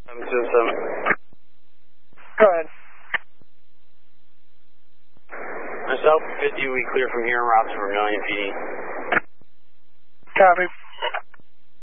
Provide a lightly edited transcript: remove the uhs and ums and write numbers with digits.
727. Go ahead. South 50, we clear from here, routes for Vermilion PD. Copy.